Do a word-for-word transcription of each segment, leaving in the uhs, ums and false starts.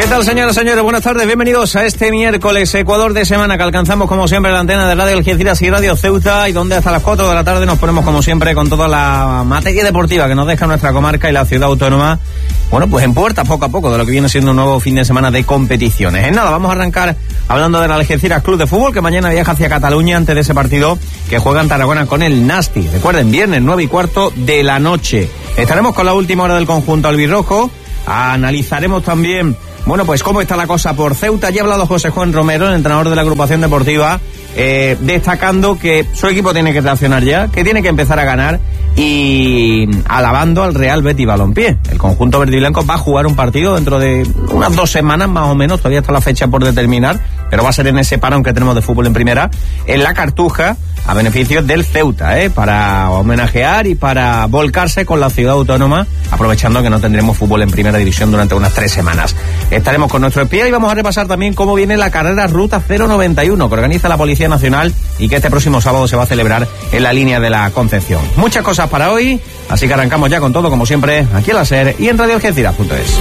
¿Qué tal, señoras y señores? Buenas tardes, bienvenidos a este miércoles, Ecuador de semana, que alcanzamos como siempre la antena de Radio Algeciras y Radio Ceuta, y donde hasta las cuatro de la tarde nos ponemos como siempre con toda la materia deportiva que nos deja nuestra comarca y la ciudad autónoma, bueno, pues en puertas poco a poco de lo que viene siendo un nuevo fin de semana de competiciones. En nada, vamos a arrancar hablando del Algeciras Club de Fútbol, que mañana viaja hacia Cataluña antes de ese partido que juega en Tarragona con el Nasti. Recuerden, viernes nueve y cuarto de la noche. Estaremos con la última hora del conjunto albirrojo, analizaremos también, bueno, pues cómo está la cosa por Ceuta. Ya ha hablado José Juan Romero, el entrenador de la agrupación deportiva, eh, destacando que su equipo tiene que reaccionar ya, que tiene que empezar a ganar, y alabando al Real Betis Balompié. El conjunto verde y blanco va a jugar un partido dentro de unas dos semanas más o menos, todavía está la fecha por determinar, pero va a ser en ese parón que tenemos de fútbol en primera, en la Cartuja, a beneficio del Ceuta, ¿eh? para homenajear y para volcarse con la ciudad autónoma, aprovechando que no tendremos fútbol en primera división durante unas tres semanas. Estaremos con nuestro espía y vamos a repasar también cómo viene la carrera Ruta cero noventa y uno que organiza la Policía Nacional y que este próximo sábado se va a celebrar en la línea de la Concepción. Muchas cosas para hoy, así que arrancamos ya con todo, como siempre, aquí en la SER y en radio algeciras punto es.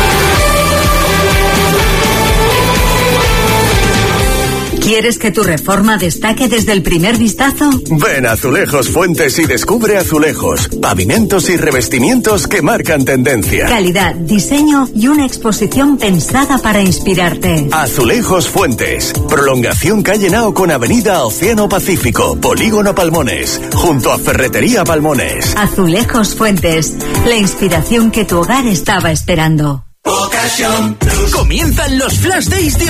¿Quieres que tu reforma destaque desde el primer vistazo? Ven a Azulejos Fuentes y descubre azulejos, pavimentos y revestimientos que marcan tendencia. Calidad, diseño y una exposición pensada para inspirarte. Azulejos Fuentes, prolongación calle Nao con avenida Océano Pacífico, Polígono Palmones, junto a Ferretería Palmones. Azulejos Fuentes, la inspiración que tu hogar estaba esperando. Comienzan los Flash Days de